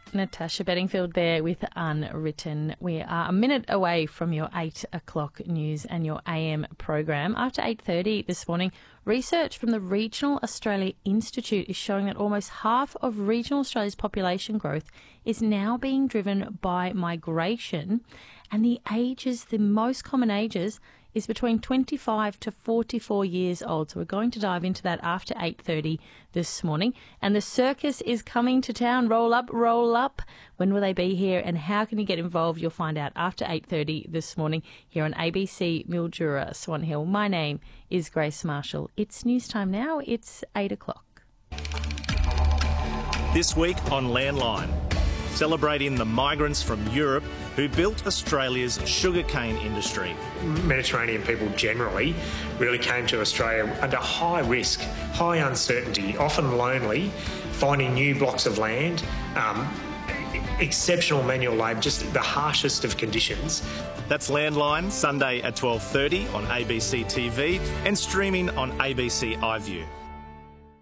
Natasha Bedingfield there with Unwritten. We are a minute away from your 8 o'clock news and your AM program. After 8:30 this morning, research from the Regional Australia Institute is showing that almost half of regional Australia's population growth is now being driven by migration, and the most common ages is between 25 to 44 years old. So we're going to dive into that after 8:30 this morning. And the circus is coming to town. Roll up, roll up. When will they be here and how can you get involved? You'll find out after 8:30 this morning here on ABC Mildura Swan Hill. My name is Grace Marshall. It's news time now. It's 8 o'clock. This week on Landline, celebrating the migrants from Europe who built Australia's sugarcane industry. Mediterranean people generally really came to Australia under high risk, high uncertainty, often lonely, finding new blocks of land, exceptional manual labour, just the harshest of conditions. That's Landline, Sunday at 12:30 on ABC TV and streaming on ABC iView.